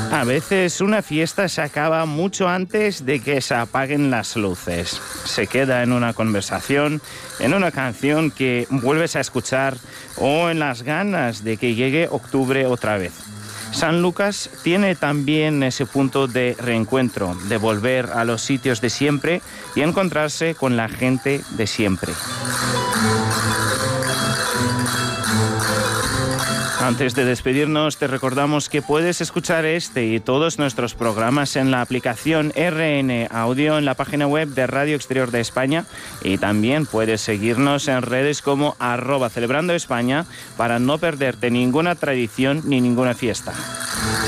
A veces una fiesta se acaba mucho antes de que se apaguen las luces. Se queda en una conversación, en una canción que vuelves a escuchar o en las ganas de que llegue octubre otra vez. San Lucas tiene también ese punto de reencuentro, de volver a los sitios de siempre y encontrarse con la gente de siempre. Antes de despedirnos, te recordamos que puedes escuchar este y todos nuestros programas en la aplicación RN Audio en la página web de Radio Exterior de España, y también puedes seguirnos en redes como @celebrandoespaña para no perderte ninguna tradición ni ninguna fiesta.